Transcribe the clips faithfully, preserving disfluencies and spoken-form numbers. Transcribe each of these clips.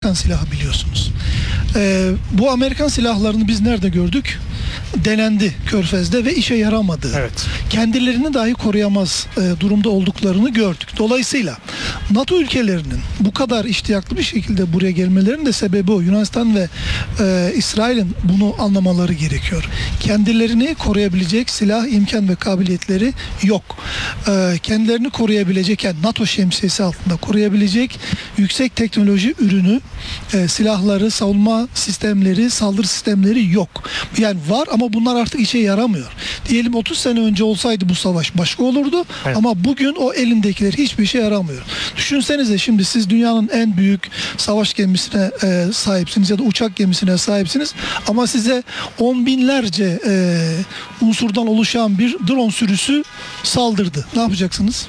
Amerikan silahı biliyorsunuz. Ee, bu Amerikan silahlarını biz nerede gördük? Denendi Körfez'de ve işe yaramadı. Evet. Kendilerini dahi koruyamaz e, durumda olduklarını gördük. Dolayısıyla NATO ülkelerinin bu kadar iştiyaklı bir şekilde buraya gelmelerinin de sebebi o. Yunanistan ve e, İsrail'in bunu anlamaları gerekiyor. Kendilerini koruyabilecek silah, imkan ve kabiliyetleri yok. E, kendilerini koruyabilecek, yani NATO şemsiyesi altında koruyabilecek yüksek teknoloji ürünü, e, silahları, savunma sistemleri, saldırı sistemleri yok. Yani var ama bunlar artık işe yaramıyor. Diyelim otuz sene önce olsaydı bu savaş başka olurdu. Evet. Ama bugün o elindekiler hiçbir işe yaramıyor. Düşünsenize, şimdi siz dünyanın en büyük savaş gemisine e, sahipsiniz ya da uçak gemisine sahipsiniz ama size on binlerce e, unsurdan oluşan bir drone sürüsü saldırdı. Ne yapacaksınız?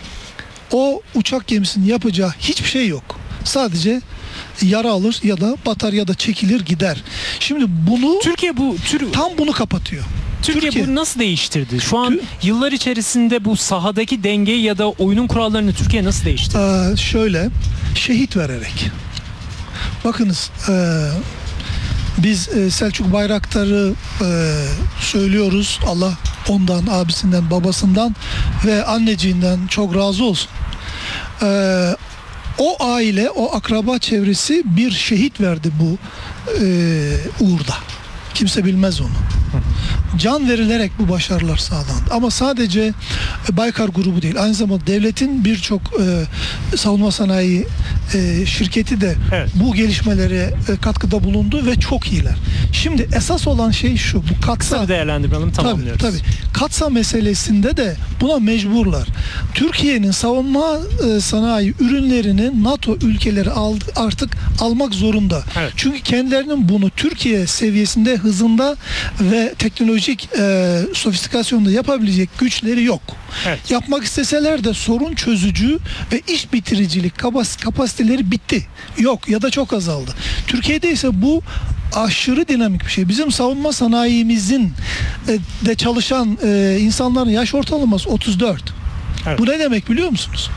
O uçak gemisinin yapacağı hiçbir şey yok. Sadece yara alır ya da batar ya da çekilir gider. Şimdi bunu Türkiye bu tür tam bunu kapatıyor. Türkiye, Türkiye bunu nasıl değiştirdi? Şu an Tü- yıllar içerisinde bu sahadaki dengeyi ya da oyunun kurallarını Türkiye nasıl değiştirdi? Ee, şöyle şehit vererek. Bakınız, e, biz e, Selçuk Bayraktar'ı e, söylüyoruz. Allah ondan, abisinden, babasından ve anneciğinden çok razı olsun. E, o aile, o akraba çevresi bir şehit verdi bu e, uğurda. Kimse bilmez onu. Can verilerek bu başarılar sağlandı. Ama sadece Baykar grubu değil, aynı zamanda devletin birçok e, savunma sanayi e, şirketi de evet. bu gelişmelere e, katkıda bulundu ve çok iyiler. Şimdi esas olan şey şu, bu katsa... Kısa bir değerlendirme tamamlıyoruz. Tabii, tabii. Katsa meselesinde de buna mecburlar. Türkiye'nin savunma e, sanayi ürünlerini NATO ülkeleri aldı, artık almak zorunda. Evet. Çünkü kendilerinin bunu Türkiye seviyesinde, hızında ve teknolojik e, sofistikasyonda yapabilecek güçleri yok. Evet. Yapmak isteseler de sorun çözücü ve iş bitiricilik kapas- kapasiteleri bitti. Yok ya da çok azaldı. Türkiye'de ise bu aşırı dinamik bir şey. Bizim savunma sanayimizin e, de çalışan e, insanların yaş ortalaması otuz dört. Evet. Bu ne demek biliyor musunuz?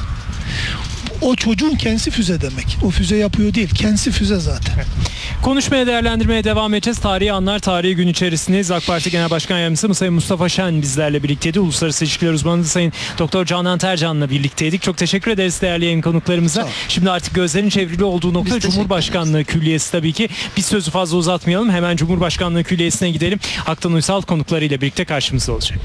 O çocuğun kendisi füze demek. O füze yapıyor değil. Kendisi füze zaten. Evet. Konuşmaya, değerlendirmeye devam edeceğiz. Tarihi anlar, tarihi gün içerisindeyiz. AK Parti Genel Başkan Yardımcısı Sayın Mustafa Şen bizlerle birlikteydi. Uluslararası İlişkiler Uzmanı Sayın Doktor Canan Tercan'la birlikteydik. Çok teşekkür ederiz değerli yayın konuklarımıza. Şimdi artık gözlerin çevrili olduğu nokta Cumhurbaşkanlığı Külliyesi tabii ki. Biz sözü fazla uzatmayalım. Hemen Cumhurbaşkanlığı Külliyesi'ne gidelim. Aktan Uysal konuklarıyla birlikte karşımızda olacak.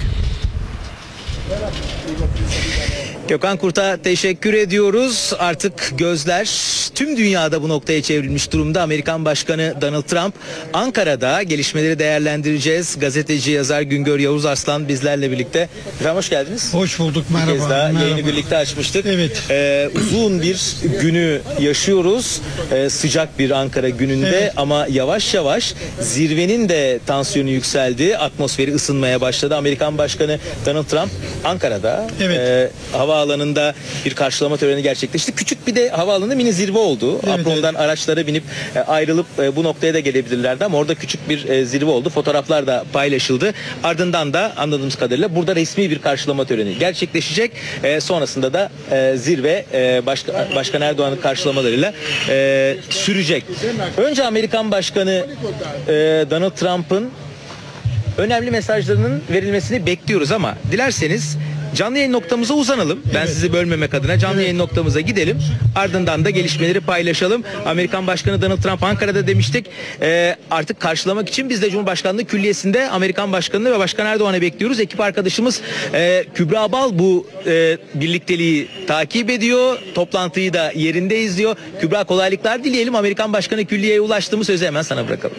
Gökhan Kurt'a teşekkür ediyoruz. Artık gözler tüm dünyada bu noktaya çevrilmiş durumda. Amerikan Başkanı Donald Trump Ankara'da, gelişmeleri değerlendireceğiz. Gazeteci, yazar Güngör Yavuz Arslan bizlerle birlikte. Efendim hoş geldiniz. Hoş bulduk, merhaba. Bir kez daha merhaba. yayını birlikte açmıştık. Evet. Ee, uzun bir günü yaşıyoruz. Ee, sıcak bir Ankara gününde evet. ama yavaş yavaş zirvenin de tansiyonu yükseldi. Atmosferi ısınmaya başladı. Amerikan Başkanı Donald Trump Ankara'da evet. e, hava havaalanında bir karşılama töreni gerçekleşti. Küçük bir de havaalanında mini zirve oldu. Evet, Apron'dan evet. araçlara binip e, ayrılıp e, bu noktaya da gelebilirlerdi ama orada küçük bir e, zirve oldu. Fotoğraflar da paylaşıldı. Ardından da anladığımız kadarıyla burada resmi bir karşılama töreni gerçekleşecek. E, sonrasında da e, zirve e, Başka, Başkan Erdoğan'ın karşılamalarıyla e, sürecek. Önce Amerikan Başkanı e, Donald Trump'ın önemli mesajlarının verilmesini bekliyoruz ama dilerseniz canlı yayın noktamıza uzanalım. Ben evet. sizi bölmemek adına canlı evet. yayın noktamıza gidelim. Ardından da gelişmeleri paylaşalım. Amerikan Başkanı Donald Trump Ankara'da demiştik. Ee, artık karşılamak için biz de Cumhurbaşkanlığı Külliyesi'nde Amerikan Başkanı'nı ve Başkan Erdoğan'ı bekliyoruz. Ekip arkadaşımız e, Kübra Bal bu e, birlikteliği takip ediyor. Toplantıyı da yerinde izliyor. Kübra, kolaylıklar dileyelim. Amerikan Başkanı Külliye'ye ulaştığımız sözü hemen sana bırakalım.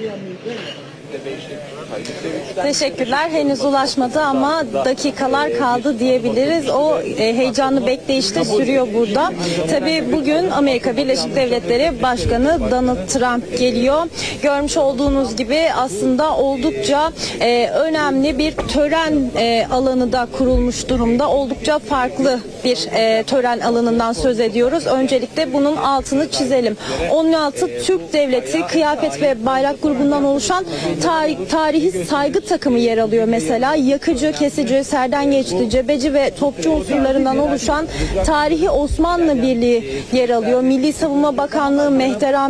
Teşekkürler. Henüz ulaşmadı ama dakikalar kaldı diyebiliriz. O e, heyecanlı bekleyiş de sürüyor burada. Tabii bugün Amerika Birleşik Devletleri Başkanı Donald Trump geliyor. Görmüş olduğunuz gibi aslında oldukça e, önemli bir tören e, alanı da kurulmuş durumda. Oldukça farklı bir e, tören alanından söz ediyoruz. Öncelikle bunun altını çizelim. on altı Türk Devleti kıyafet ve bayrak grubundan oluşan tarih, tarihi saygı takımı yer alıyor mesela. Yakıcı, kesici, serden geçti, cebeci ve topçu unsurlarından oluşan tarihi Osmanlı Birliği yer alıyor. Milli Savunma Bakanlığı, Mehter